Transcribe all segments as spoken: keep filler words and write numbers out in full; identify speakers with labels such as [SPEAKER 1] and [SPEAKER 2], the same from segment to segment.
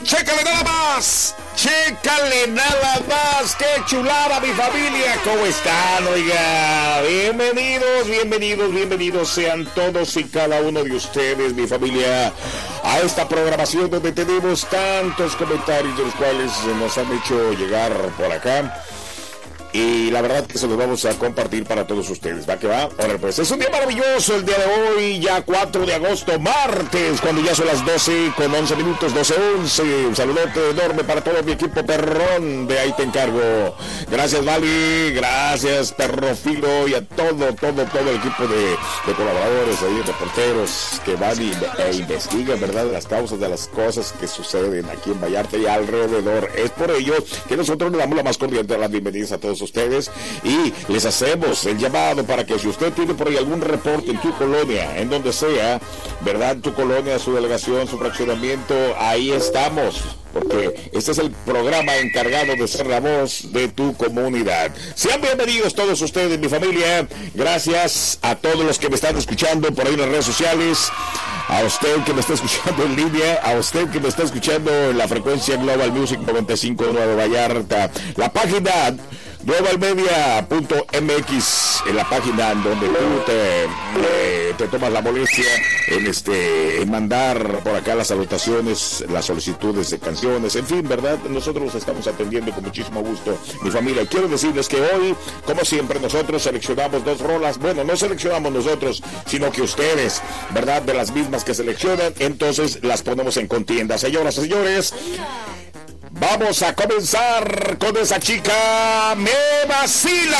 [SPEAKER 1] Chécale nada más, chécale nada más, qué chulada mi familia, ¿cómo están? Oiga, bienvenidos, bienvenidos, bienvenidos sean todos y cada uno de ustedes, mi familia, a esta programación donde tenemos tantos comentarios de los cuales nos han hecho llegar por acá. Y la verdad que se los vamos a compartir para todos ustedes. ¿Va que va? Ahora pues, es un día maravilloso el día de hoy, ya cuatro de agosto, martes, cuando ya son las doce con once minutos, doce once. Un saludote enorme para todo mi equipo perrón de Ahí Te Encargo. Gracias, Vali, gracias, Perrofilo, y a todo, todo, todo el equipo de, de colaboradores, ahí, reporteros que van y, e investigan, ¿verdad?, las causas de las cosas que suceden aquí en Vallarta y alrededor. Es por ello que nosotros le damos la más cordial de las bienvenidas a todos ustedes y les hacemos el llamado para que si usted tiene por ahí algún reporte en tu colonia, en donde sea, ¿verdad?, tu colonia, su delegación, su fraccionamiento, ahí estamos, porque este es el programa encargado de ser la voz de tu comunidad. Sean bienvenidos todos ustedes, mi familia. Gracias a todos los que me están escuchando por ahí en las redes sociales, a usted que me está escuchando en línea, a usted que me está escuchando en la frecuencia Global Music noventa y cinco punto nueve Vallarta, la página global media punto m x, en la página en donde tú te, eh, te tomas la molestia en este en mandar por acá las salutaciones, las solicitudes de canciones, en fin, ¿verdad? Nosotros los estamos atendiendo con muchísimo gusto, mi familia. Quiero decirles que hoy, como siempre, nosotros seleccionamos dos rolas. Bueno, no seleccionamos nosotros, sino que ustedes, ¿verdad?, de las mismas que seleccionan, entonces las ponemos en contienda. Señoras y señores, vamos a comenzar con esa chica me vacila.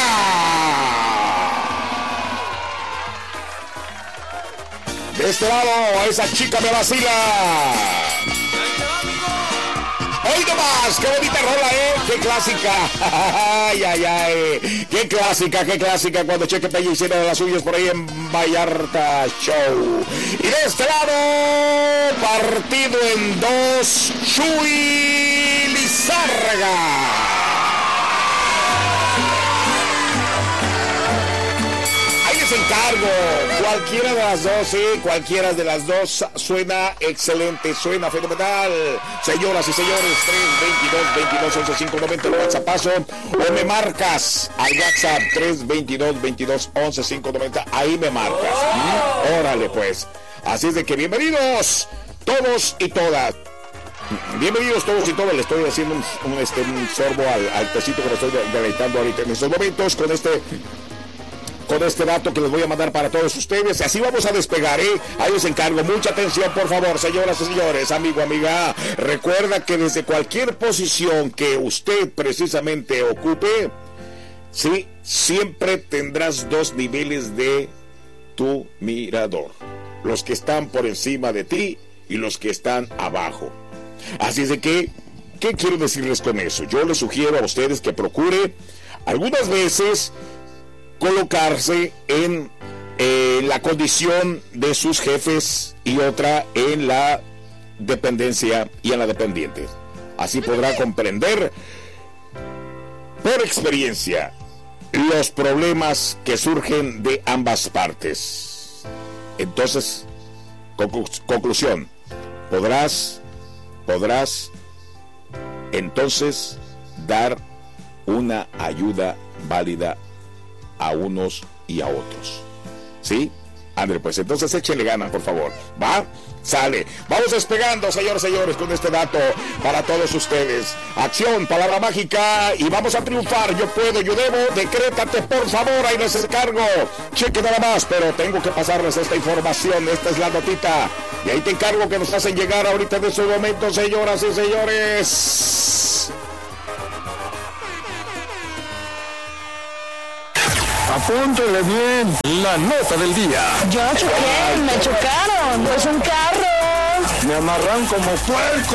[SPEAKER 1] De este lado, esa chica me vacila. Hoy nomás, qué bonita rola, ¿eh? Qué clásica. Ay, ay, ay. Qué clásica, qué clásica. Cuando Cheque Peña hiciera de las suyas por ahí en Vallarta Show. Y de este lado, partido en dos, Chuy Lizárraga. Encargo, cualquiera de las dos, sí, cualquiera de las dos suena excelente, suena fenomenal. Señoras y señores, tres veintidós, veintidós, once, cinco noventa el WhatsAppazo, o me marcas al WhatsApp tres veintidós, veintidós, once, cinco noventa, ahí me marcas. ¿Mm? Órale pues. Así es de que bienvenidos todos y todas. Bienvenidos todos y todas. Le estoy haciendo un, un, este, un sorbo al, al tecito que me estoy deleitando ahorita en estos momentos con este con este dato que les voy a mandar para todos ustedes. Así vamos a despegar, ¿eh? Ahí les encargo. Mucha atención, por favor, señoras y señores, amigo, amiga. Recuerda que desde cualquier posición que usted precisamente ocupe, sí, siempre tendrás dos niveles de tu mirador. Los que están por encima de ti y los que están abajo. Así es de que, ¿qué quiero decirles con eso? Yo les sugiero a ustedes que procure algunas veces colocarse en eh, la condición de sus jefes y otra en la dependencia y en la dependiente. Así podrá comprender por experiencia los problemas que surgen de ambas partes. Entonces, conclu- conclusión, podrás, podrás entonces dar una ayuda válida a unos y a otros. ¿Sí? André, pues entonces échenle ganas, por favor. ¿Va? Sale. Vamos despegando, señores, señores, con este dato para todos ustedes. Acción, palabra mágica, y vamos a triunfar. Yo puedo, yo debo. Decrétate, por favor, ahí les encargo. Cheque nada más, pero tengo que pasarles esta información. Esta es la notita. Y ahí te encargo que nos hacen llegar ahorita en estos momentos, señoras y señores.
[SPEAKER 2] Apúntele bien la nota del día.
[SPEAKER 3] Yo choqué, me chocaron, es un carro.
[SPEAKER 2] Me amarran como puerco.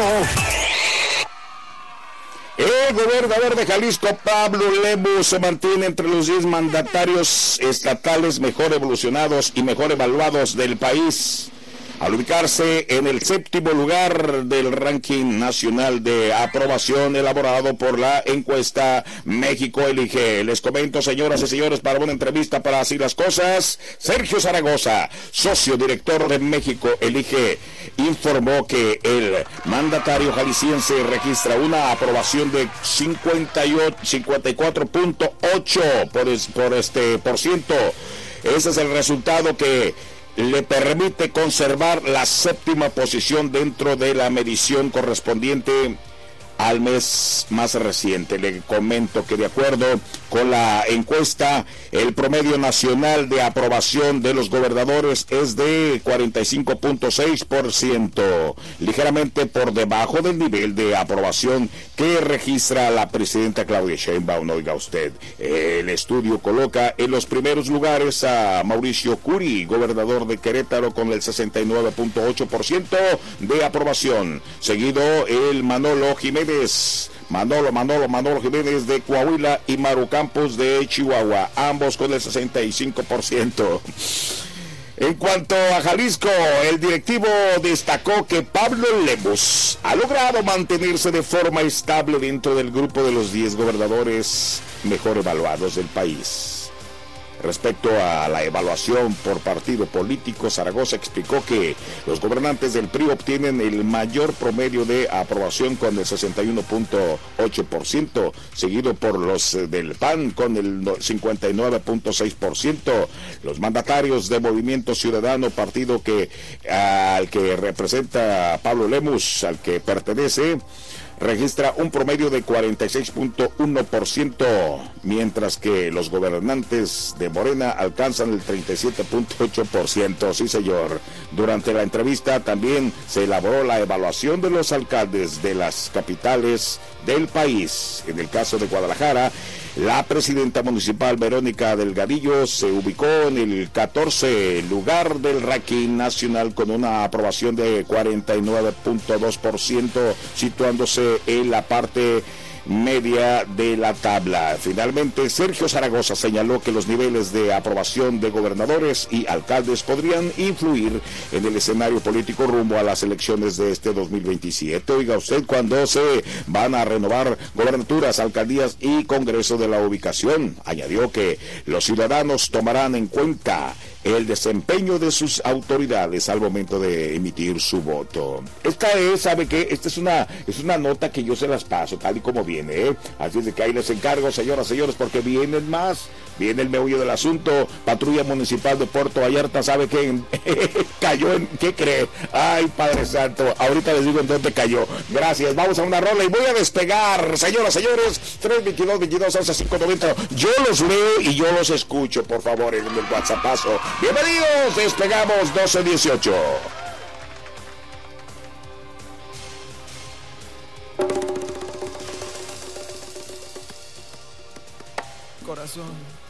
[SPEAKER 1] El gobernador de Jalisco, Pablo Lemus, se mantiene entre los diez mandatarios estatales mejor evolucionados y mejor evaluados del país. al ubicarse en el séptimo lugar del ranking nacional de aprobación elaborado por la encuesta México Elige. Les comento, señoras y señores, para una entrevista para así las cosas, Sergio Zaragoza, socio director de México Elige, informó que el mandatario jalisciense registra una aprobación de cincuenta y cuatro punto ocho por, por este por ciento. Ese es el resultado que le permite conservar la séptima posición dentro de la medición correspondiente al mes más reciente. Le comento que de acuerdo con la encuesta, el promedio nacional de aprobación de los gobernadores es de cuarenta y cinco punto seis por ciento, ligeramente por debajo del nivel de aprobación que registra la presidenta Claudia Sheinbaum. Oiga usted, el estudio coloca en los primeros lugares a Mauricio Curi, gobernador de Querétaro, con el sesenta y nueve punto ocho por ciento de aprobación, seguido el Manolo Jiménez Manolo, Manolo, Manolo Jiménez de Coahuila y Maru Campos de Chihuahua, ambos con el sesenta y cinco por ciento. En cuanto a Jalisco, el directivo destacó que Pablo Lemus ha logrado mantenerse de forma estable dentro del grupo de los diez gobernadores mejor evaluados del país. Respecto a la evaluación por partido político, Zaragoza explicó que los gobernantes del P R I obtienen el mayor promedio de aprobación con el sesenta y uno punto ocho por ciento, seguido por los del P A N con el cincuenta y nueve punto seis por ciento. Los mandatarios de Movimiento Ciudadano, partido que al que representa Pablo Lemus, al que pertenece, registra un promedio de cuarenta y seis punto uno por ciento, mientras que los gobernantes de Morena alcanzan el treinta y siete punto ocho por ciento. Sí, señor. Durante la entrevista también se elaboró la evaluación de los alcaldes de las capitales del país. En el caso de Guadalajara, la presidenta municipal Verónica Delgadillo se ubicó en el catorce lugar del ranking nacional con una aprobación de cuarenta y nueve punto dos por ciento, situándose en la parte media de la tabla. Finalmente, Sergio Zaragoza señaló que los niveles de aprobación de gobernadores y alcaldes podrían influir en el escenario político rumbo a las elecciones de este dos mil veintisiete. Oiga usted, cuando se van a renovar gobernaturas, alcaldías y Congreso de la ubicación. Añadió que los ciudadanos tomarán en cuenta el desempeño de sus autoridades al momento de emitir su voto. Esta es, ¿sabe qué? Esta es una, es una nota que yo se las paso, tal y como viene, ¿eh? Así es de que ahí les encargo, señoras, señores, porque vienen más, viene el meollo del asunto. Patrulla Municipal de Puerto Vallarta, ¿sabe qué? Cayó en, ¿qué cree? Ay, Padre Santo, ahorita les digo en dónde cayó. Gracias, vamos a una rola y voy a despegar, señoras, señores, tres veintidós, veintidós, once, cinco noventa. Yo los leo y yo los escucho, por favor, en el WhatsAppazo. Bienvenidos, despegamos doce dieciocho.
[SPEAKER 4] Corazón.